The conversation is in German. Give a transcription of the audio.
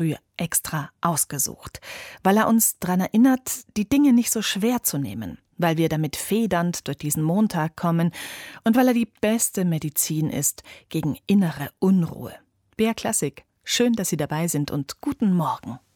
früh extra ausgesucht, weil er uns daran erinnert, die Dinge nicht so schwer zu nehmen, weil wir damit federnd durch diesen Montag kommen und weil er die beste Medizin ist gegen innere Unruhe. BR Klassik, schön, dass Sie dabei sind und guten Morgen.